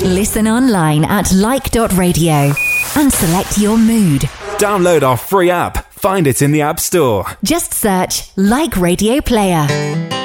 Listen online at like.radio and select your mood. Download our free app. Find it in the App Store. Just search Like Radio Player.